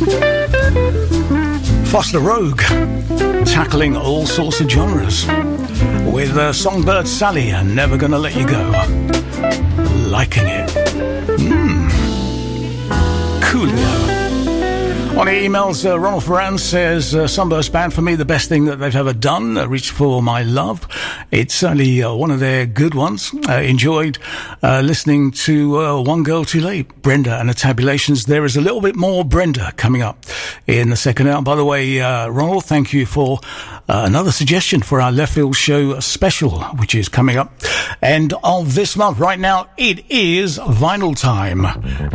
Foster Rogue, tackling all sorts of genres with Songbird Sally and Never Gonna Let You Go. Liking it. Coolio. On the emails, Ronald Ferran says, Sunburst Band, for me, the best thing that they've ever done. Reach for My Love. It's certainly one of their good ones. Enjoyed listening to One Girl Too Late, Brenda and the Tabulations. There is a little bit more Brenda coming up in the second hour. By the way, Ronald, thank you for another suggestion for our Left Field Show special, which is coming up end of this month. Right now, it is vinyl time.